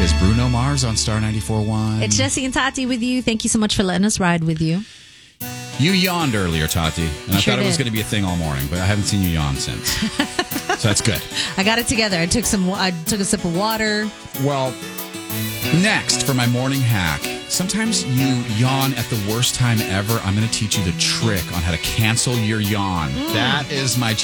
is Bruno Mars on Star 94.1. It's Jesse and Tati with you. Thank you so much for letting us ride with you. You yawned earlier, Tati, and I thought it was going to be a thing all morning, but I haven't seen you yawn since. So that's good. I got it together. I took a sip of water. Well, next for my morning hack. Sometimes you yawn at the worst time ever. I'm going to teach you the trick on how to cancel your yawn. That is my